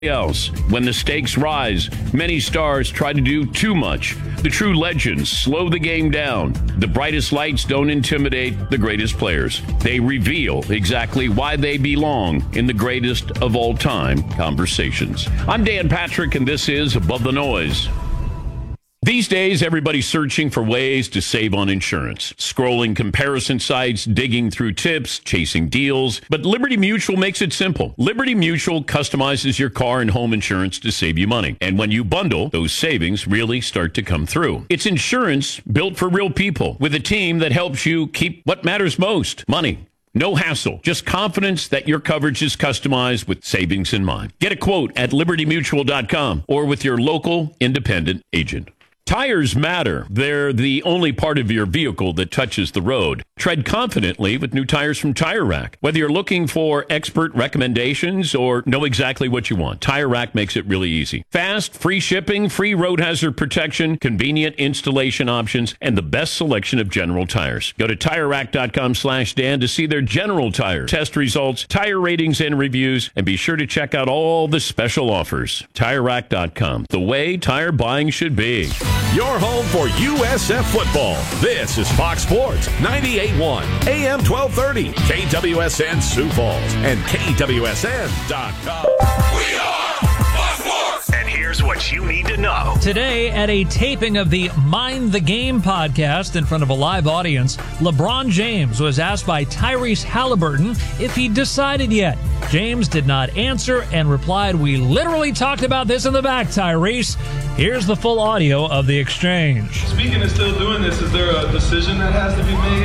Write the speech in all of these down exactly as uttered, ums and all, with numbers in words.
else. When the stakes rise, many stars try to do too much. The true legends slow the game down. The brightest lights don't intimidate the greatest players. They reveal exactly why they belong in the greatest of all time conversations. I'm Dan Patrick, and this is Above the Noise. These days, everybody's searching for ways to save on insurance. Scrolling comparison sites, digging through tips, chasing deals. But Liberty Mutual makes it simple. Liberty Mutual customizes your car and home insurance to save you money. And when you bundle, those savings really start to come through. It's insurance built for real people with a team that helps you keep what matters most, money. No hassle, just confidence that your coverage is customized with savings in mind. Get a quote at liberty mutual dot com or with your local independent agent. Tires matter. They're the only part of your vehicle that touches the road. Tread confidently with new tires from Tire Rack. Whether you're looking for expert recommendations or know exactly what you want, Tire Rack makes it really easy. Fast, free shipping, free road hazard protection, convenient installation options, and the best selection of General tires. Go to tire rack dot com slash Dan to see their General tire test results, tire ratings, and reviews, and be sure to check out all the special offers. tire rack dot com, the way tire buying should be. Your home for U S F football. This is Fox Sports ninety-eight point one, A M twelve thirty, K W S N Sioux Falls, and K W S N dot com. We are Fox Sports! And here's what you need to know. Today, at a taping of the Mind the Game podcast in front of a live audience, LeBron James was asked by Tyrese Halliburton if he decided yet. James did not answer and replied, "We literally talked about this in the back, Tyrese." Here's the full audio of the exchange. Speaking of still doing this, is there a decision that has to be made?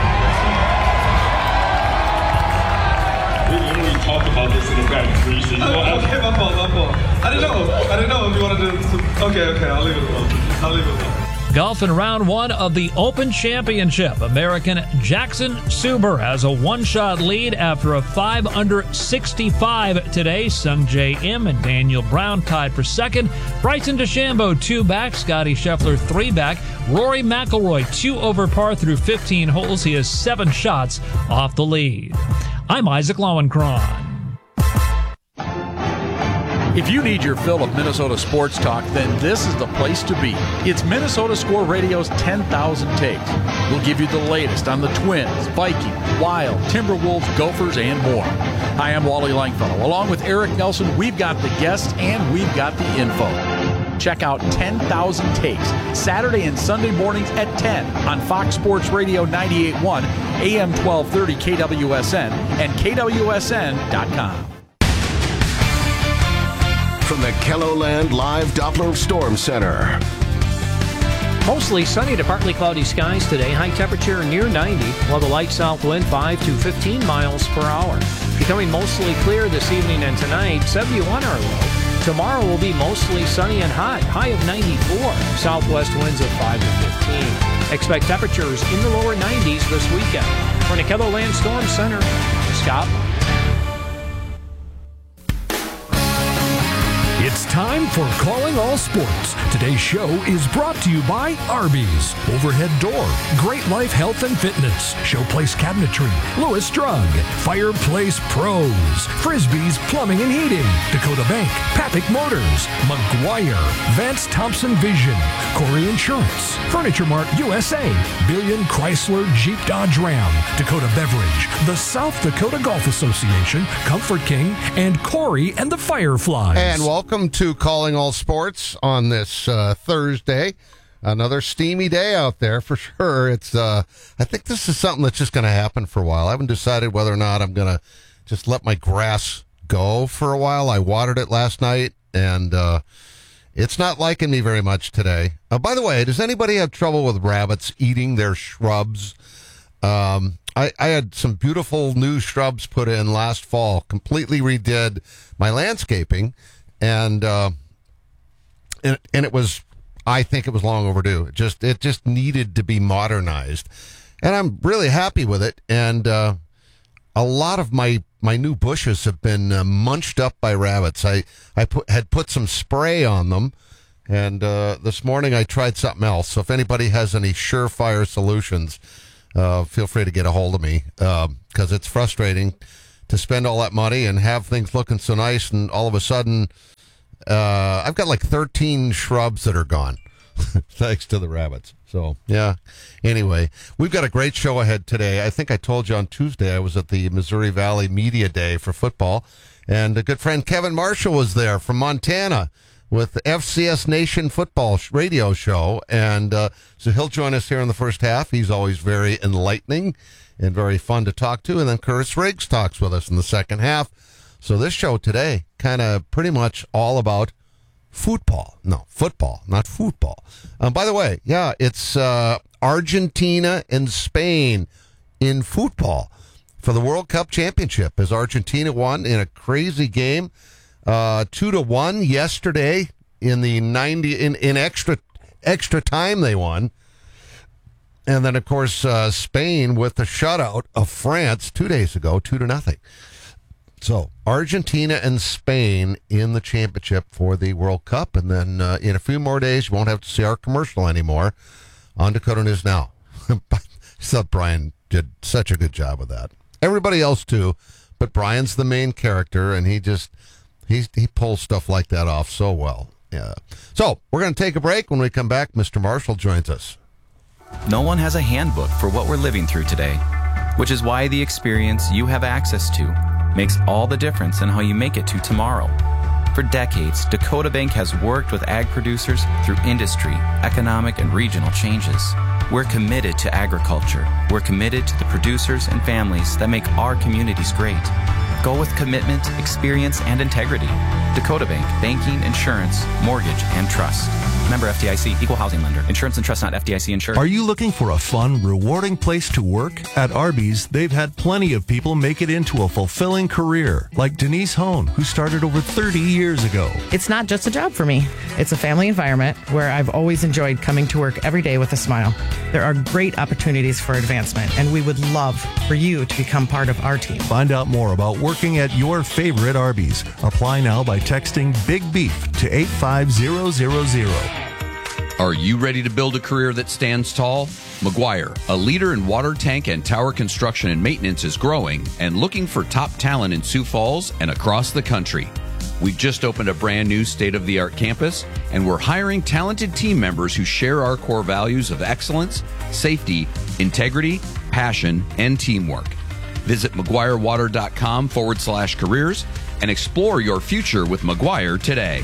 We literally talked about this in the back, Tyrese. You know, oh, okay, my fault, my fault. I didn't know. I didn't know if you wanted to. Okay, okay, I'll leave it alone. I'll leave it alone. Golf in round one of the Open Championship. American Jackson Suber has a one-shot lead after a five under sixty-five today. Sung J M and Daniel Brown tied for second. Bryson DeChambeau two back. Scotty Scheffler three back. Rory McIlroy two over par through fifteen holes. He has seven shots off the lead. I'm Isaac Lowenkron. If you need your fill of Minnesota sports talk, then this is the place to be. It's Minnesota Score Radio's ten thousand Takes. We'll give you the latest on the Twins, Vikings, Wild, Timberwolves, Gophers, and more. Hi, I'm Wally Langfellow. Along with Eric Nelson, we've got the guests and we've got the info. Check out ten thousand Takes, Saturday and Sunday mornings at ten on Fox Sports Radio ninety-eight point one, A M twelve thirty K W S N, and K W S N dot com. From the Kelloland Live Doppler Storm Center. Mostly sunny to partly cloudy skies today. High temperature near ninety, while the light south wind five to fifteen miles per hour. Becoming mostly clear this evening and tonight, seventy-one our low. Tomorrow will be mostly sunny and hot, high of ninety-four. Southwest winds of five to fifteen. Expect temperatures in the lower nineties this weekend. From the Kelloland Storm Center, Scott. It's time for Calling All Sports. Today's show is brought to you by Arby's, Overhead Door, Great Life Health and Fitness, Showplace Cabinetry, Lewis Drug, Fireplace Pros, Frisbee's Plumbing and Heating, Dakota Bank, Papik Motors, McGuire, Vance Thompson Vision, Corey Insurance, Furniture Mart U S A, Billion Chrysler Jeep Dodge Ram, Dakota Beverage, the South Dakota Golf Association, Comfort King, and Corey and the Fireflies. And welcome to Calling All Sports on this uh, Thursday. Another steamy day out there for sure. It's uh, I think this is something that's just going to happen for a while. I haven't decided whether or not I'm going to just let my grass go for a while. I watered it last night, and uh, it's not liking me very much today. Uh, by the way, does anybody have trouble with rabbits eating their shrubs? Um, I, I had some beautiful new shrubs put in last fall, completely redid my landscaping, and uh, and, and it was, I think it was long overdue. It just it just needed to be modernized, and I'm really happy with it. And uh, a lot of my, my new bushes have been uh, munched up by rabbits. I I put, had put some spray on them, and uh, this morning I tried something else. So if anybody has any surefire solutions, uh, feel free to get a hold of me, because uh, it's frustrating to spend all that money and have things looking so nice, and all of a sudden, uh, I've got like thirteen shrubs that are gone, thanks to the rabbits. So, yeah. Anyway, we've got a great show ahead today. I think I told you on Tuesday I was at the Missouri Valley Media Day for football, and a good friend Kevin Marshall was there from Montana with the F C S Nation football radio show, and uh, so he'll join us here in the first half. He's always very enlightening and very fun to talk to. And then Curtis Riggs talks with us in the second half. So this show today, kind of pretty much all about football. No, football, not football. Um, by the way, yeah, it's uh, Argentina and Spain in football for the World Cup Championship, as Argentina won in a crazy game, uh, two to one yesterday in the ninety in, in extra extra time they won. And then, of course, uh, Spain with the shutout of France two days ago, two to nothing. So, Argentina and Spain in the championship for the World Cup. And then uh, in a few more days, you won't have to see our commercial anymore on Dakota News Now. I thought Brian did such a good job of that. Everybody else, too. But Brian's the main character, and he just, he, he pulls stuff like that off so well. Yeah. So, we're going to take a break. When we come back, Mister Marshall joins us. No one has a handbook for what we're living through today, which is why the experience you have access to makes all the difference in how you make it to tomorrow. For decades, Dakota Bank has worked with ag producers through industry, economic, and regional changes. We're committed to agriculture. We're committed to the producers and families that make our communities great. Go with commitment, experience, and integrity. Dakota Bank, banking, insurance, mortgage, and trust. Member F D I C, equal housing lender. Insurance and trust not F D I C insured. Are you looking for a fun, rewarding place to work? At Arby's, they've had plenty of people make it into a fulfilling career, like Denise Hone, who started over thirty years ago. It's not just a job for me. It's a family environment where I've always enjoyed coming to work every day with a smile. There are great opportunities for advancement, and we would love for you to become part of our team. Find out more about working at your favorite Arby's. Apply now by texting Big Beef to eight five zero zero zero. Are you ready to build a career that stands tall? McGuire, a leader in water tank and tower construction and maintenance, is growing and looking for top talent in Sioux Falls and across the country. We've just opened a brand new state-of-the-art campus, and we're hiring talented team members who share our core values of excellence, safety, integrity, passion, and teamwork. Visit McGuireWater.com forward slash careers and explore your future with McGuire today.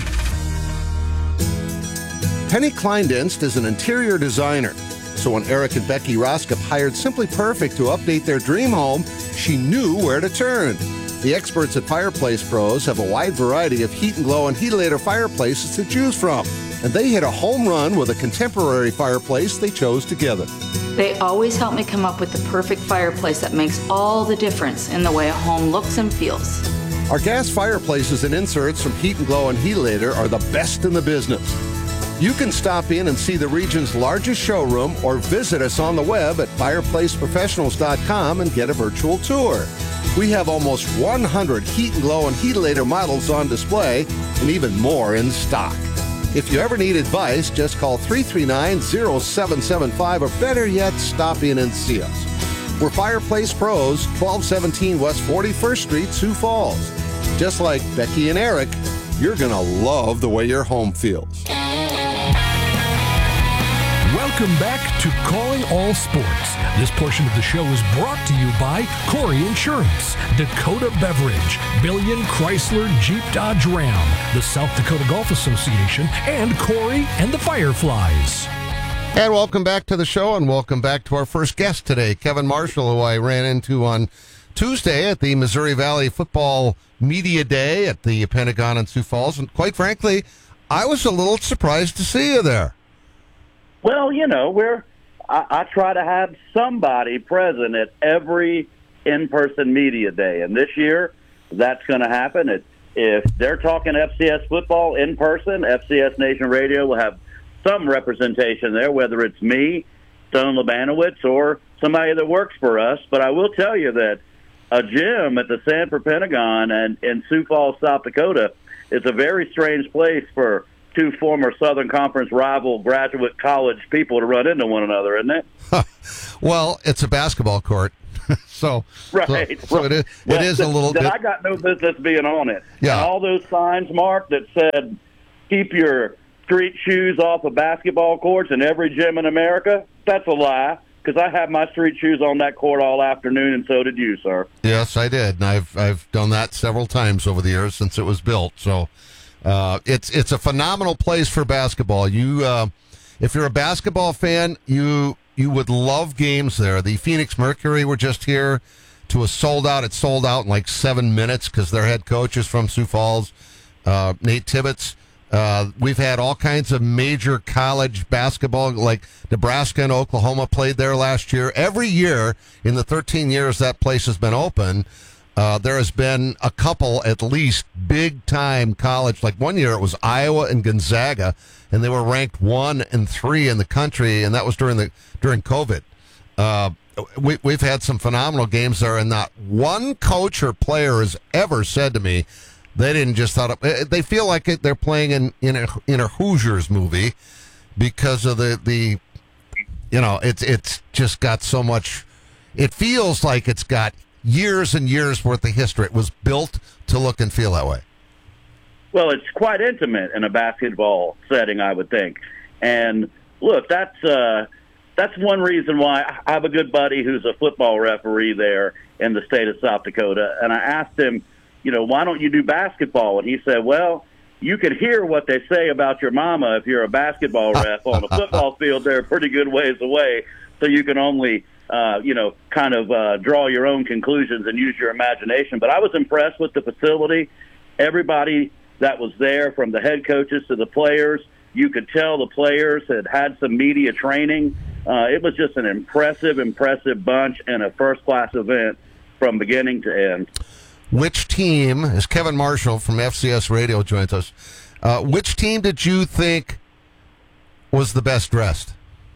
Penny Kleindienst is an interior designer. So when Eric and Becky Roskop hired Simply Perfect to update their dream home, she knew where to turn. The experts at Fireplace Pros have a wide variety of heat and glow and Heatilator fireplaces to choose from. And they hit a home run with a contemporary fireplace they chose together. They always help me come up with the perfect fireplace that makes all the difference in the way a home looks and feels. Our gas fireplaces and inserts from Heat and Glow and Heatilator are the best in the business. You can stop in and see the region's largest showroom or visit us on the web at fireplace professionals dot com and get a virtual tour. We have almost one hundred Heat and Glow and Heatilator models on display and even more in stock. If you ever need advice, just call three three nine, zero seven seven five or better yet, stop in and see us. We're Fireplace Pros, twelve seventeen West forty-first Street, Sioux Falls. Just like Becky and Eric, you're going to love the way your home feels. Welcome back to Calling All Sports. This portion of the show is brought to you by Corey Insurance, Dakota Beverage, Billion Chrysler Jeep Dodge Ram, the South Dakota Golf Association, and Corey and the Fireflies. And welcome back to the show, and welcome back to our first guest today, Kevin Marshall, who I ran into on Tuesday at the Missouri Valley Football Media Day at the Pentagon in Sioux Falls. And quite frankly, I was a little surprised to see you there. Well, you know, we're I, I try to have somebody present at every in-person media day, and this year that's going to happen. It, if they're talking F C S football in person, F C S Nation Radio will have some representation there, whether it's me, Stone Labanowitz, or somebody that works for us. But I will tell you that a gym at the Sanford Pentagon and in Sioux Falls, South Dakota, is a very strange place for two former Southern Conference rival graduate college people to run into one another, isn't it? Well, it's a basketball court. so, right. so, so it is, well, it is a little that bit. I got no business being on it. Yeah. And all those signs, Mark, that said, keep your street shoes off of basketball courts in every gym in America, that's a lie, because I had my street shoes on that court all afternoon, and so did you, sir. Yes, I did, and I've I've done that several times over the years since it was built. So uh, it's it's a phenomenal place for basketball. You, uh, if you're a basketball fan, you you would love games there. The Phoenix Mercury were just here to a sold out. It sold out in like seven minutes because their head coach is from Sioux Falls, uh, Nate Tibbetts. Uh, we've had all kinds of major college basketball, like Nebraska and Oklahoma played there last year. Every year in the thirteen years that place has been open, uh, there has been a couple at least big-time college. Like one year it was Iowa and Gonzaga, and they were ranked one and three in the country, and that was during the during COVID. Uh, we, we've had some phenomenal games there, and not one coach or player has ever said to me, they didn't just thought of, they feel like it, they're playing in, in a in a Hoosiers movie because of the, the you know it's it's just got so much. It feels like it's got years and years worth of history. It was built to look and feel that way. Well, it's quite intimate in a basketball setting, I would think. And look, that's uh, that's one reason why I have a good buddy who's a football referee there in the state of South Dakota, and I asked him, you know, why don't you do basketball? And he said, well, you can hear what they say about your mama if you're a basketball ref. On a football field, they're a pretty good ways away, so you can only, uh, you know, kind of uh, draw your own conclusions and use your imagination. But I was impressed with the facility. Everybody that was there, from the head coaches to the players, you could tell the players had had some media training. Uh, it was just an impressive, impressive bunch and a first-class event from beginning to end. Which team, as Kevin Marshall from F C S Radio joins us, uh, which team did you think was the best dressed?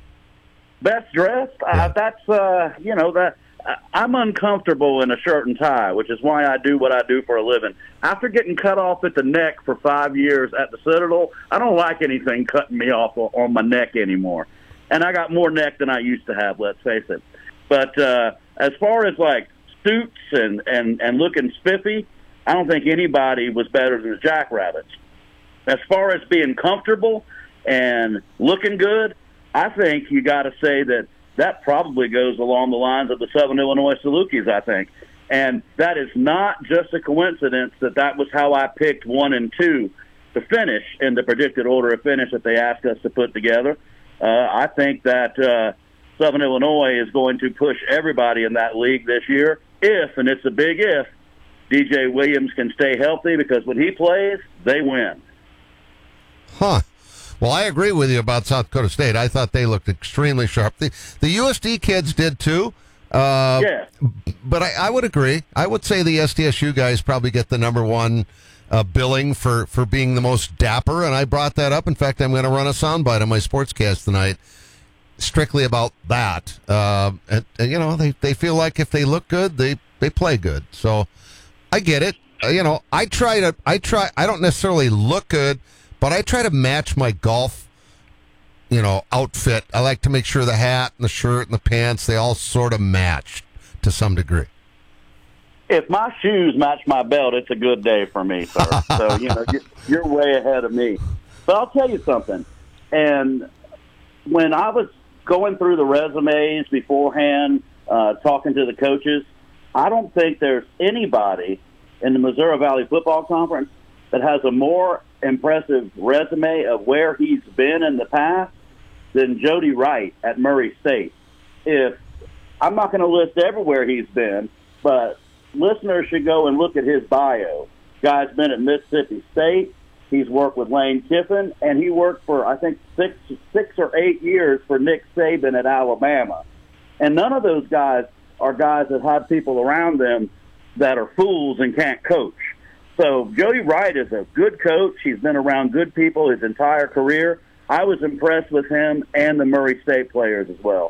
Best dressed? Yeah. Uh, that's, uh, you know, that uh, I'm uncomfortable in a shirt and tie, which is why I do what I do for a living. After getting cut off at the neck for five years at the Citadel, I don't like anything cutting me off on my neck anymore. And I got more neck than I used to have, let's face it. But uh, as far as, like, suits and, and, and looking spiffy, I don't think anybody was better than the Jackrabbits. As far as being comfortable and looking good, I think you got to say that that probably goes along the lines of the Southern Illinois Salukis, I think. And that is not just a coincidence that that was how I picked one and two to finish in the predicted order of finish that they asked us to put together. Uh, I think that uh, Southern Illinois is going to push everybody in that league this year if, and it's a big if, D J Williams can stay healthy, because when he plays, they win. Huh. Well, I agree with you about South Dakota State. I thought they looked extremely sharp. The, the U S D kids did too. Uh, yeah. But I, I would agree. I would say the S D S U guys probably get the number one uh, billing for, for being the most dapper, and I brought that up. In fact, I'm going to run a soundbite on my sportscast tonight strictly about that. Uh, and, and, you know, they, they feel like if they look good, they, they play good. So I get it. Uh, you know, I try to, I try, I don't necessarily look good, but I try to match my golf, you know, outfit. I like to make sure the hat and the shirt and the pants, they all sort of match to some degree. If my shoes match my belt, it's a good day for me, sir. So, you know, you're way ahead of me. But I'll tell you something. And when I was going through the resumes beforehand, uh, talking to the coaches, I don't think there's anybody in the Missouri Valley Football Conference that has a more impressive resume of where he's been in the past than Jody Wright at Murray State. If I'm not going to list everywhere he's been, but listeners should go and look at his bio. Guy's been at Mississippi State. He's worked with Lane Kiffin, and he worked for, I think, six six or eight years for Nick Saban at Alabama. And none of those guys are guys that have people around them that are fools and can't coach. So Jody Wright is a good coach. He's been around good people his entire career. I was impressed with him and the Murray State players as well.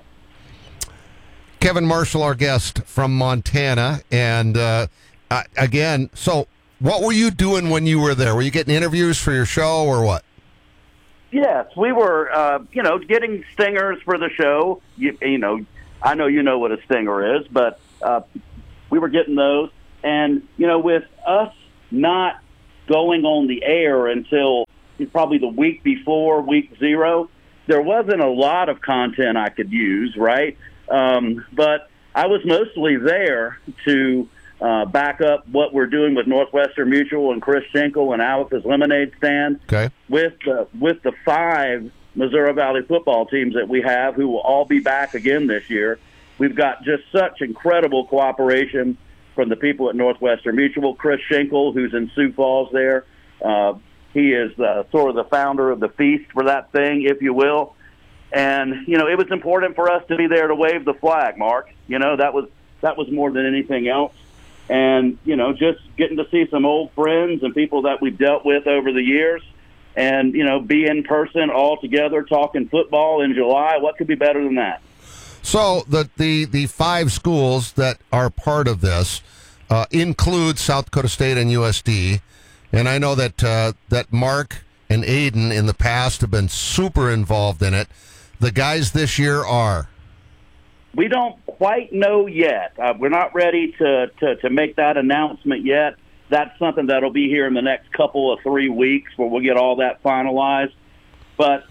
Kevin Marshall, our guest from Montana. And uh, uh, again, so what were you doing when you were there? Were you getting interviews for your show or what? Yes, we were, uh, you know, getting stingers for the show. You, you know, I know you know what a stinger is, but uh, we were getting those. And, you know, with us not going on the air until probably the week before, week zero, there wasn't a lot of content I could use, right? Um, but I was mostly there to uh, back up what we're doing with Northwestern Mutual and Chris Schenkel and Alex's Lemonade Stand okay. with, the, with the five Missouri Valley football teams that we have who will all be back again this year. We've got just such incredible cooperation from the people at Northwestern Mutual. Chris Schenkel, who's in Sioux Falls there, uh, he is uh, sort of the founder of the feast for that thing, if you will. And, you know, it was important for us to be there to wave the flag, Mark. You know, that was that was more than anything else. And, you know, just getting to see some old friends and people that we've dealt with over the years and, you know, be in person all together talking football in July. What could be better than that? So the, the, the five schools that are part of this uh, include South Dakota State and U S D. And I know that uh, that Mark and Aiden in the past have been super involved in it. The guys this year are? We don't quite know yet. Uh, we're not ready to, to, to make that announcement yet. That's something that'll be here in the next couple of three weeks where we'll get all that finalized. But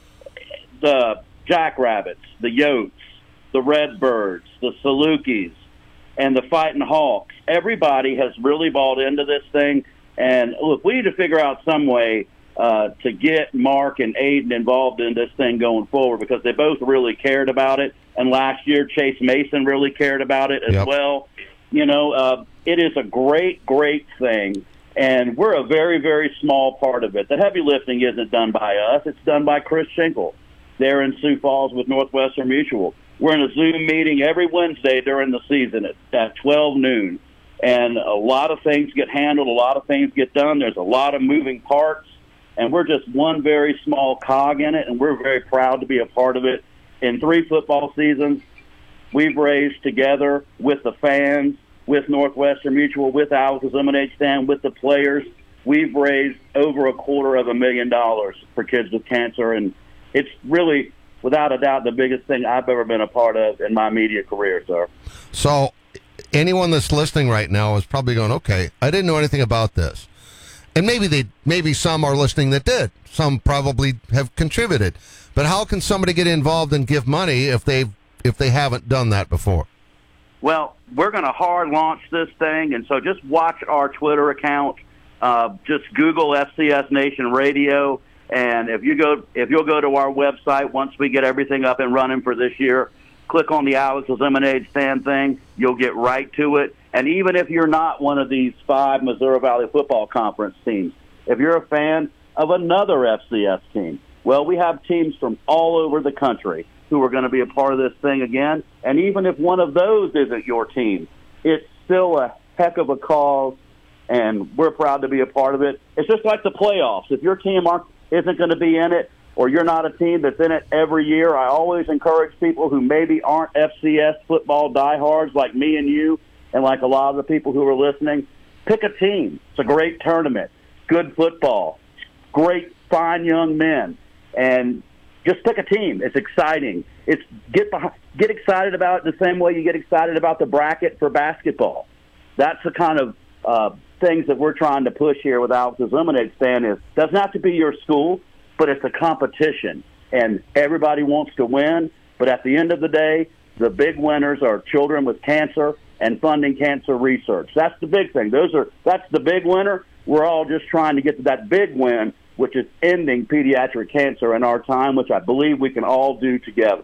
the Jackrabbits, the Yotes, the Redbirds, the Salukis, and the Fighting Hawks, everybody has really bought into this thing. And, look, we need to figure out some way uh, to get Mark and Aiden involved in this thing going forward because they both really cared about it. And last year, Chase Mason really cared about it as yep. well. You know, uh, it is a great, great thing. And we're a very, very small part of it. The heavy lifting isn't done by us. It's done by Chris Schenkel there in Sioux Falls with Northwestern Mutual. We're in a Zoom meeting every Wednesday during the season at, at twelve noon. And a lot of things get handled, a lot of things get done. There's a lot of moving parts, and we're just one very small cog in it, and we're very proud to be a part of it. In three football seasons, we've raised together with the fans, with Northwestern Mutual, with Alex's Lemonade Stand, with the players, we've raised over a quarter of a million dollars for kids with cancer, and it's really, without a doubt, the biggest thing I've ever been a part of in my media career, sir. So anyone that's listening right now is probably going, okay, I didn't know anything about this. And maybe they, maybe some are listening that did. Some probably have contributed. But how can somebody get involved and give money if they if they haven't done that before? Well, we're going to hard launch this thing, and so just watch our Twitter account. Uh, just Google F C S Nation Radio, and if you go, if you'll go to our website once we get everything up and running for this year, click on the Alex's Lemonade Stand thing. You'll get right to it. And even if you're not one of these five Missouri Valley Football Conference teams, if you're a fan of another F C S team, well, we have teams from all over the country who are going to be a part of this thing again. And even if one of those isn't your team, it's still a heck of a cause, and we're proud to be a part of it. It's just like the playoffs. If your team aren't, isn't going to be in it, or you're not a team that's in it every year, I always encourage people who maybe aren't F C S football diehards like me and you and like a lot of the people who are listening, pick a team. It's a great tournament, good football, great, fine young men, and just pick a team. It's exciting. It's get behind, get excited about it the same way you get excited about the bracket for basketball. That's the kind of uh, things that we're trying to push here with Alex's Lemonade Stand. Is doesn't have to be your school, but it's a competition, and everybody wants to win. But at the end of the day, the big winners are children with cancer and funding cancer research. That's the big thing. Those are that's the big winner. We're all just trying to get to that big win, which is ending pediatric cancer in our time, which I believe we can all do together.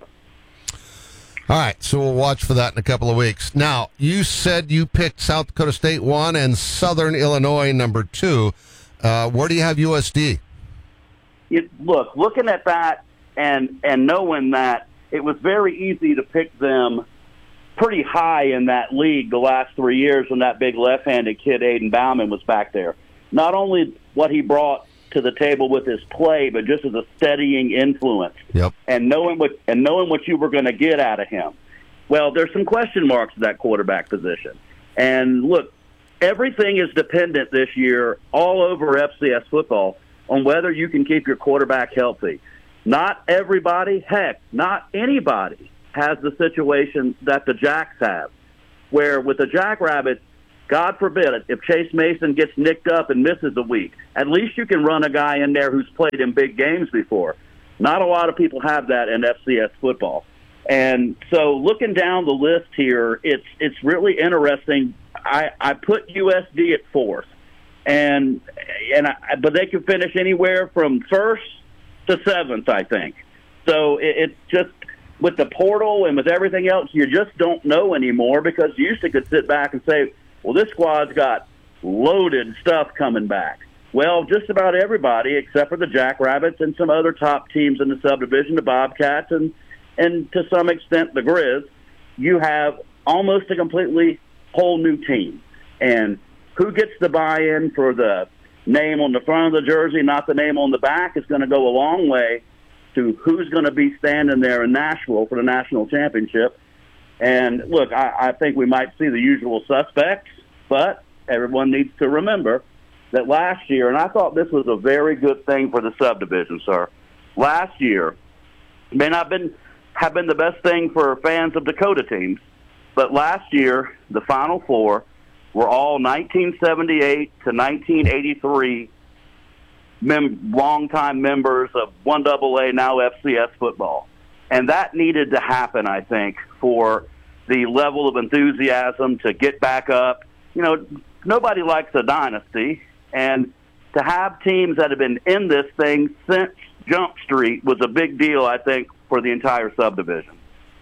All right, so we'll watch for that in a couple of weeks. Now, you said you picked South Dakota State one and Southern Illinois number two. Uh, where do you have U S D? It, look, looking at that and and knowing that, it was very easy to pick them pretty high in that league the last three years when that big left-handed kid, Aiden Bauman, was back there. Not only what he brought to the table with his play, but just as a steadying influence. Yep. And knowing what and knowing what you were going to get out of him. Well, there's some question marks at that quarterback position. And look, everything is dependent this year all over F C S football on whether you can keep your quarterback healthy. Not everybody, heck, not anybody has the situation that the Jacks have. Where with the Jackrabbits, God forbid, if Chase Mason gets nicked up and misses a week, at least you can run a guy in there who's played in big games before. Not a lot of people have that in F C S football. And so looking down the list here, it's it's really interesting. I, I put U S D at fourth, and and I, but they can finish anywhere from first to seventh, I think. So it, it's just with the portal and with everything else, you just don't know anymore, because you used to could sit back and say, well, this squad's got loaded stuff coming back. Well, just about everybody except for the Jackrabbits and some other top teams in the subdivision, the Bobcats, and and to some extent the Grizz, you have almost a completely whole new team. And who gets the buy-in for the name on the front of the jersey, not the name on the back, is going to go a long way to who's going to be standing there in Nashville for the national championship. And, look, I, I think we might see the usual suspects, but everyone needs to remember that last year, and I thought this was a very good thing for the subdivision, sir. Last year may not been, have been the best thing for fans of Dakota teams, but last year the Final Four were all nineteen seventy-eight to nineteen eighty-three mem- longtime members of one double A, now F C S football. And that needed to happen, I think, for the level of enthusiasm to get back up. You know, nobody likes a dynasty, and to have teams that have been in this thing since Jump Street was a big deal, I think, for the entire subdivision.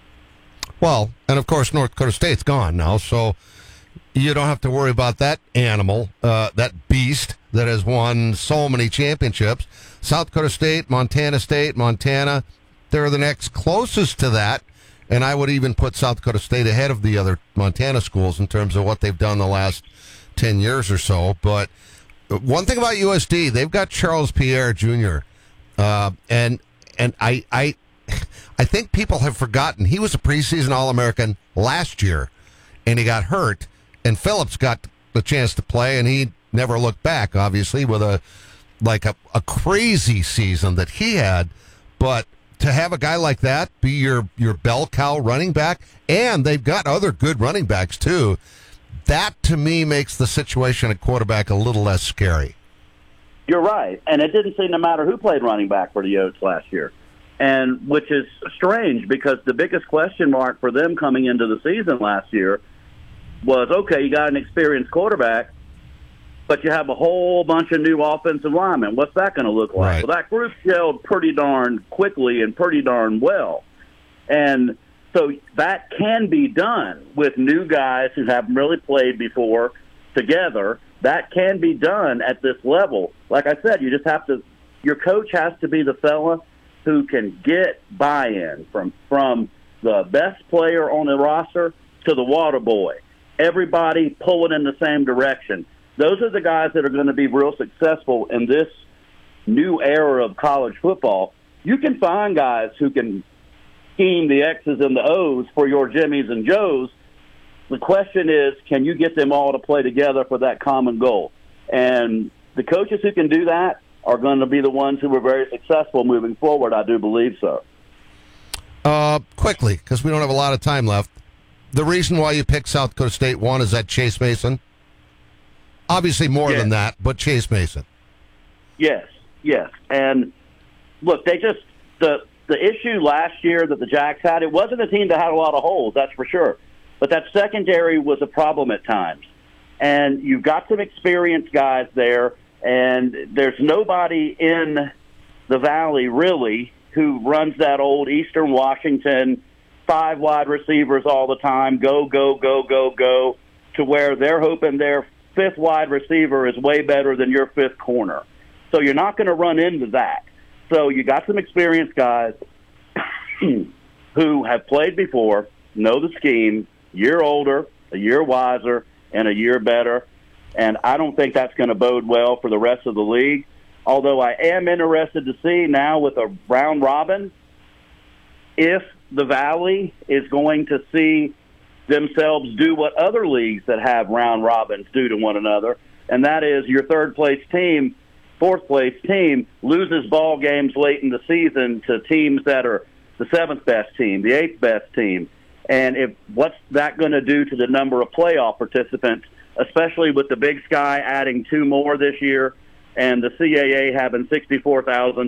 Well, and of course, North Dakota State's gone now, so you don't have to worry about that animal, uh, that beast that has won so many championships. South Dakota State, Montana State, Montana, they're the next closest to that, and I would even put South Dakota State ahead of the other Montana schools in terms of what they've done the last ten years or so. But one thing about U S D, they've got Charles Pierre Junior, uh, and and I I I think people have forgotten he was a preseason All-American last year, and he got hurt, and Phillips got the chance to play, and he never looked back, obviously, with a like a, a crazy season that he had. But to have a guy like that be your, your bell cow running back, and they've got other good running backs too, that to me makes the situation at quarterback a little less scary. You're right, and it didn't seem to matter who played running back for the Yotes last year, and which is strange, because the biggest question mark for them coming into the season last year was, okay, you got an experienced quarterback, but you have a whole bunch of new offensive linemen. What's that going to look like? Right. Well, that group gelled pretty darn quickly and pretty darn well. And so that can be done with new guys who haven't really played before together. That can be done at this level. Like I said, you just have to – your coach has to be the fella who can get buy-in from, from the best player on the roster to the water boy. Everybody pulling in the same direction. Those are the guys that are going to be real successful in this new era of college football. You can find guys who can scheme the X's and the O's for your Jimmies and Joes. The question is, can you get them all to play together for that common goal? And the coaches who can do that are going to be the ones who are very successful moving forward. I do believe so. Uh, quickly, because we don't have a lot of time left. The reason why you picked South Dakota State, one, is that Chase Mason. Obviously more yes. than that, but Chase Mason. Yes, yes. And look, they just the the issue last year that the Jacks had, it wasn't a team that had a lot of holes, that's for sure. But that secondary was a problem at times. And you've got some experienced guys there, and there's nobody in the Valley really who runs that old Eastern Washington five wide receivers all the time, go, go, go, go, go, to where they're hoping their fifth wide receiver is way better than your fifth corner. So you're not going to run into that. So you got some experienced guys who have played before, know the scheme, year older, a year wiser, and a year better. And I don't think that's going to bode well for the rest of the league. Although I am interested to see now with a round robin if the Valley is going to see themselves do what other leagues that have round robins do to one another, and that is your third-place team, fourth-place team, loses ball games late in the season to teams that are the seventh-best team, the eighth-best team, And if what's that going to do to the number of playoff participants, especially with the Big Sky adding two more this year and the C A A having sixty-four thousand